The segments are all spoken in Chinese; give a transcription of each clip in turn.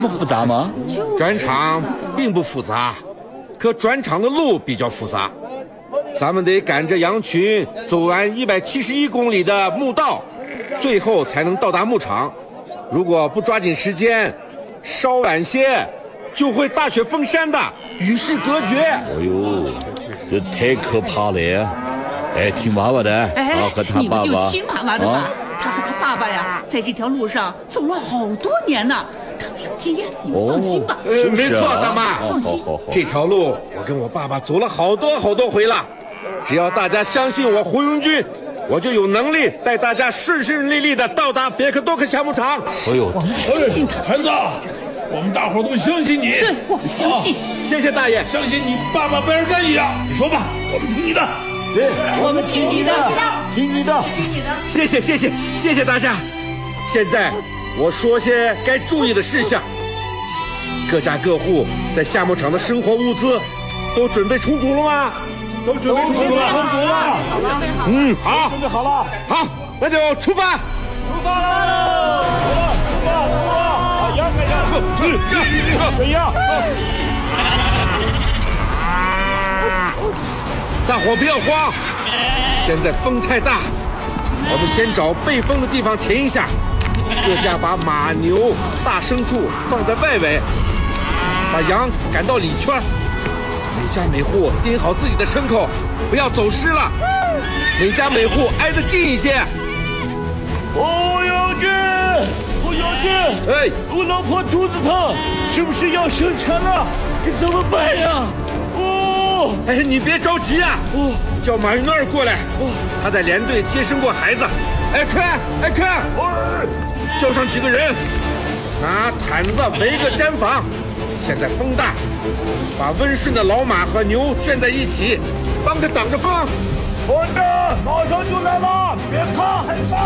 不复杂吗？ 转场并不复杂，可转场的路比较复杂。咱们得赶着羊群走完171公里的墓道，最后才能到达牧场。如果不抓紧时间，稍晚些就会大雪封山的，与世隔绝。 哎呦，这太可怕了！哎，听娃娃的，和他爸爸。 你们就听娃娃的吧。他和他爸爸呀，在这条路上走了好多年呢，他们有经验，你们放心吧。 没错，大妈， 放心。 这条路我跟我爸爸走了好多回了。只要大家相信我胡庸军，我就有能力带大家顺利的到达别克多克夏牧场。 哎呦， 我们相信他， 孩子，我们大伙都相信你。 对，我们相信。 谢谢大爷， 相信你爸爸贝尔干一样。你说吧，我们听你的。 对， 我们听你的， 听你的， 听你的。 谢谢大家。现在我说些该注意的事项。各家各户在夏牧场的生活物资都准备充足了吗？ 都准备充足了。 好， 准备好了。 好，那就出发。 出发喽！出发！羊开羊， 大伙不要慌，现在风太大，我们先找背风的地方停一下。各家把马、牛、大牲畜放在外围，把羊赶到里圈。每家每户盯好自己的牲口，不要走失了。每家每户挨得近一些。 胡永军， 哎， 我老婆肚子疼，是不是要生产了？你怎么办呀？ 哎，你别着急啊！叫马云二过来，他在连队接生过孩子。哎，看，叫上几个人，拿毯子围个毡房。现在风大，把温顺的老马和牛圈在一起，帮着挡着风。 好的，马上就来了，别怕，害臊。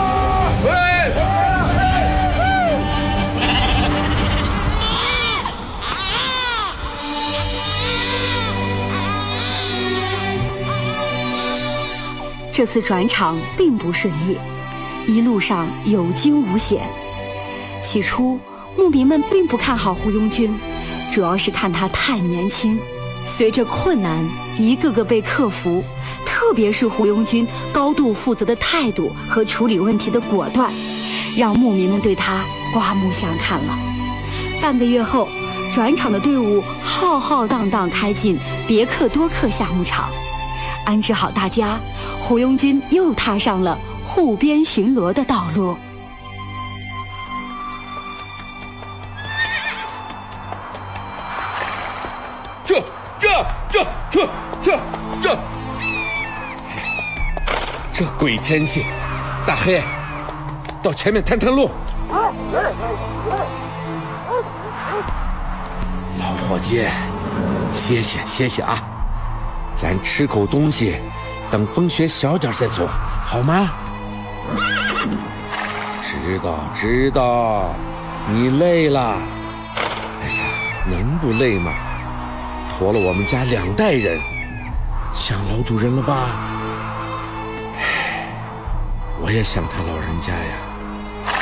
这次转场并不顺利，一路上有惊无险。起初，牧民们并不看好胡庸军，主要是看他太年轻。随着困难一个个被克服，特别是胡庸军高度负责的态度和处理问题的果断，让牧民们对他刮目相看了。半个月后，转场的队伍浩浩荡荡开进别克多克夏牧场。安置好大家，胡庸军又踏上了护边巡逻的道路。 这鬼天气，大黑，到前面探路。老伙计，歇歇啊，咱吃口东西，等风雪小点再走，好吗？知道，你累了。哎呀，能不累吗？驮了我们家2代人，想老主人了吧？唉，我也想他老人家呀。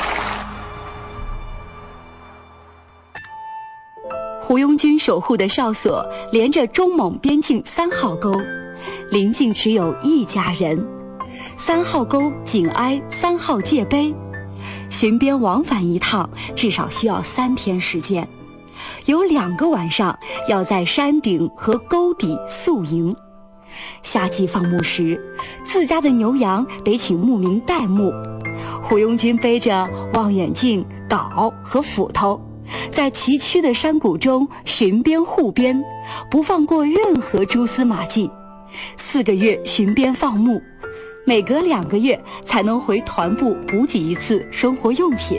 胡庸军守护的哨所连着中蒙边境3号沟，邻近只有1家人。3号沟紧挨3号界碑，巡边往返一趟至少需要3天时间，有2个晚上要在山顶和沟底宿营。夏季放牧时，自家的牛羊得请牧民代牧。胡庸军背着望远镜、镐和斧头，在崎岖的山谷中巡边护边，不放过任何蛛丝马迹。4个月巡边放牧，每隔2个月才能回团部补给一次生活用品。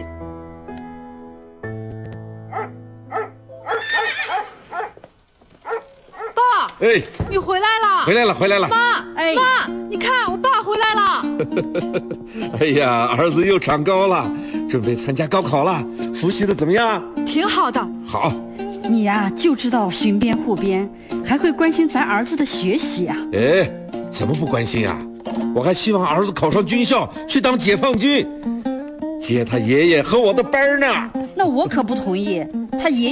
爸， 哎， 你回来了！ 回来了！ 妈，妈，你看我爸回来了！ 哎呀，儿子又长高了，准备参加高考了，复习的怎么样？ 挺好的。 好， 你呀就知道巡边护边，还会关心咱儿子的学习啊？ 哎，怎么不关心啊？我还希望儿子考上军校，去当解放军，接他爷爷和我的班呢。 那我可不同意， 他爷